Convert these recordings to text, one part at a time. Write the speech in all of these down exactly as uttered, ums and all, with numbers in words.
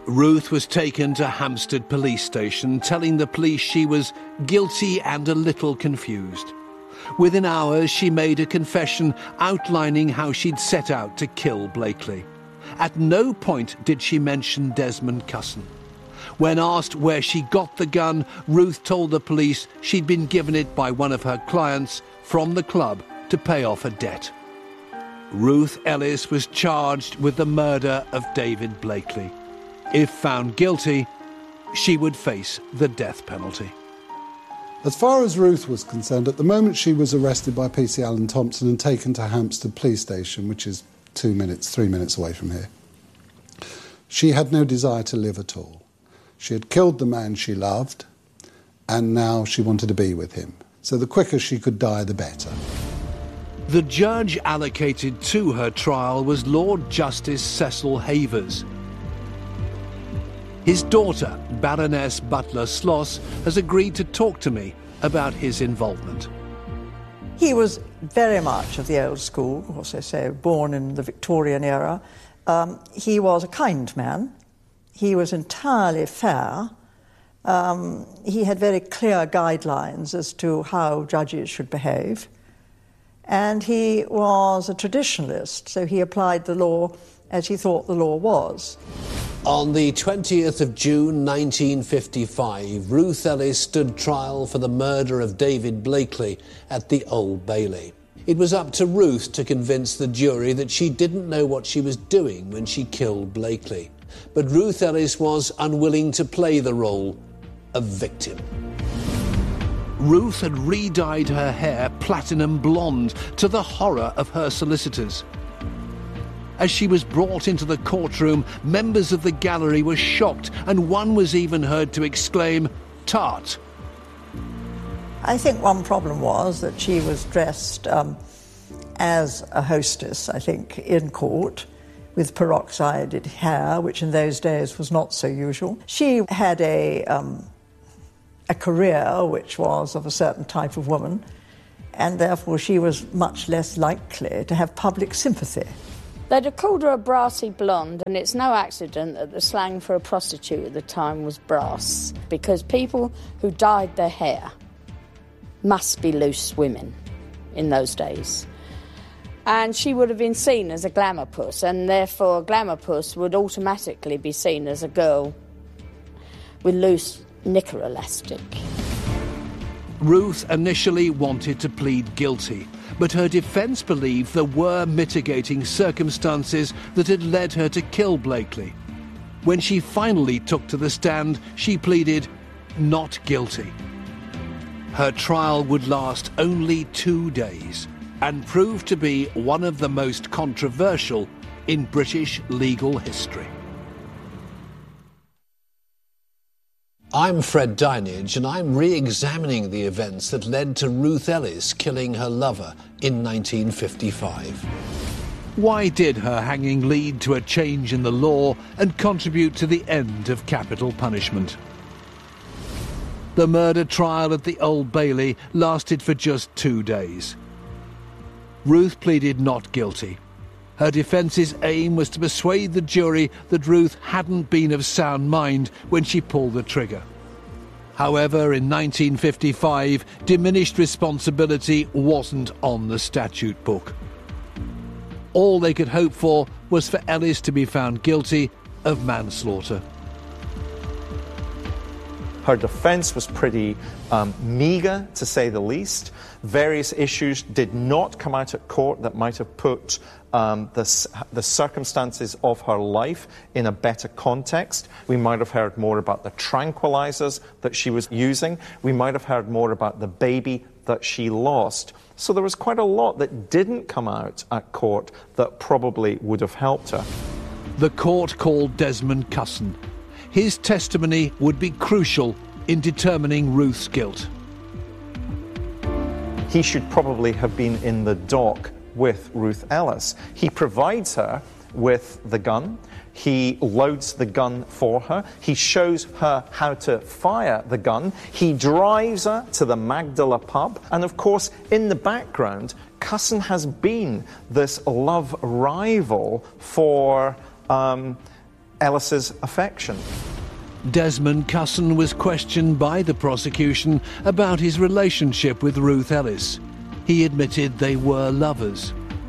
Ruth was taken to Hampstead Police Station, telling the police she was guilty and a little confused. Within hours, she made a confession outlining how she'd set out to kill Blakely. At no point did she mention Desmond Cusson. When asked where she got the gun, Ruth told the police she'd been given it by one of her clients from the club to pay off a debt. Ruth Ellis was charged with the murder of David Blakely. If found guilty, she would face the death penalty. As far as Ruth was concerned, at the moment she was arrested by P C Allen Thompson and taken to Hampstead Police Station, which is two minutes, three minutes away from here. She had no desire to live at all. She had killed the man she loved, and now she wanted to be with him. So the quicker she could die, the better. The judge allocated to her trial was Lord Justice Cecil Havers. His daughter, Baroness Butler Sloss, has agreed to talk to me about his involvement. He was very much of the old school, of course they say, born in the Victorian era. Um, he was a kind man. He was entirely fair. Um, he had very clear guidelines as to how judges should behave. And he was a traditionalist, so he applied the law as he thought the law was. On the twentieth of June nineteen fifty-five, Ruth Ellis stood trial for the murder of David Blakely at the Old Bailey. It was up to Ruth to convince the jury that she didn't know what she was doing when she killed Blakely. But Ruth Ellis was unwilling to play the role of victim. Ruth had re-dyed her hair platinum blonde to the horror of her solicitors. As she was brought into the courtroom, members of the gallery were shocked, and one was even heard to exclaim, "Tart." I think one problem was that she was dressed um, as a hostess, I think, in court, with peroxided hair, which in those days was not so usual. She had a, um, a career which was of a certain type of woman, and therefore she was much less likely to have public sympathy. They'd have called her a brassy blonde, and it's no accident that the slang for a prostitute at the time was brass, because people who dyed their hair must be loose women in those days. And she would have been seen as a glamour puss, and therefore a glamour puss would automatically be seen as a girl with loose knicker elastic. Ruth initially wanted to plead guilty, but her defence believed there were mitigating circumstances that had led her to kill Blakely. When she finally took to the stand, she pleaded not guilty. Her trial would last only two days and proved to be one of the most controversial in British legal history. I'm Fred Dinenage, and I'm re-examining the events that led to Ruth Ellis killing her lover in nineteen fifty-five. Why did her hanging lead to a change in the law and contribute to the end of capital punishment? The murder trial at the Old Bailey lasted for just two days. Ruth pleaded not guilty. Her defence's aim was to persuade the jury that Ruth hadn't been of sound mind when she pulled the trigger. However, in nineteen fifty-five, diminished responsibility wasn't on the statute book. All they could hope for was for Ellis to be found guilty of manslaughter. Her defence was pretty um, meagre, to say the least. Various issues did not come out at court that might have put um, the, the circumstances of her life in a better context. We might have heard more about the tranquilizers that she was using. We might have heard more about the baby that she lost. So there was quite a lot that didn't come out at court that probably would have helped her. The court called Desmond Cusson. His testimony would be crucial in determining Ruth's guilt. He should probably have been in the dock with Ruth Ellis. He provides her with the gun. He loads the gun for her. He shows her how to fire the gun. He drives her to the Magdala pub. And of course, in the background, Cusson has been this love rival for um, Ellis's affection. Desmond Cusson was questioned by the prosecution about his relationship with Ruth Ellis. He admitted they were lovers.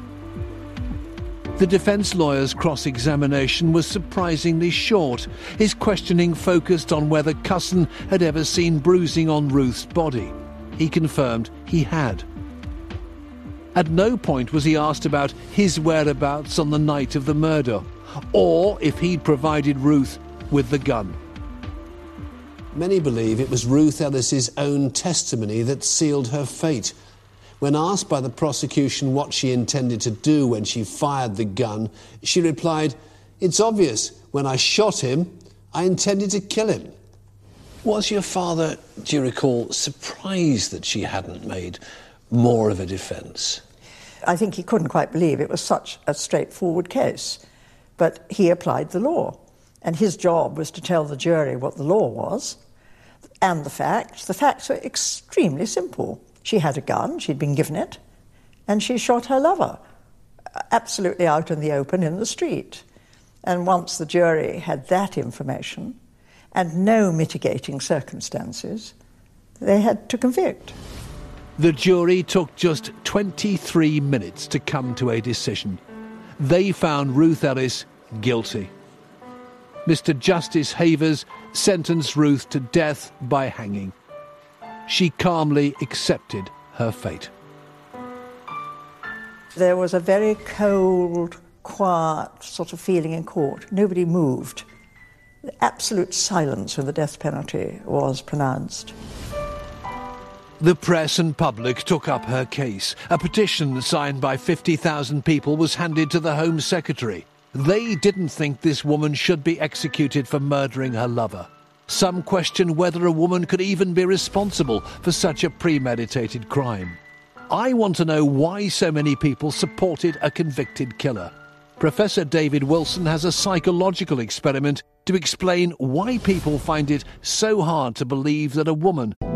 The defence lawyer's cross-examination was surprisingly short. His questioning focused on whether Cusson had ever seen bruising on Ruth's body. He confirmed he had. At no point was he asked about his whereabouts on the night of the murder, or if he'd provided Ruth with the gun. Many believe it was Ruth Ellis's own testimony that sealed her fate. When asked by the prosecution what she intended to do when she fired the gun, she replied, "It's obvious, when I shot him, I intended to kill him." Was your father, do you recall, surprised that she hadn't made more of a defence? I think he couldn't quite believe it was such a straightforward case. But he applied the law, and his job was to tell the jury what the law was and the facts. The facts were extremely simple. She had a gun, she'd been given it, and she shot her lover, absolutely out in the open in the street. And once the jury had that information and no mitigating circumstances, they had to convict. The jury took just twenty-three minutes to come to a decision. They found Ruth Ellis guilty. Mister Justice Havers sentenced Ruth to death by hanging. She calmly accepted her fate. There was a very cold, quiet sort of feeling in court. Nobody moved. Absolute silence when the death penalty was pronounced. The press and public took up her case. A petition signed by fifty thousand people was handed to the Home Secretary. They didn't think this woman should be executed for murdering her lover. Some questioned whether a woman could even be responsible for such a premeditated crime. I want to know why so many people supported a convicted killer. Professor David Wilson has a psychological experiment to explain why people find it so hard to believe that a woman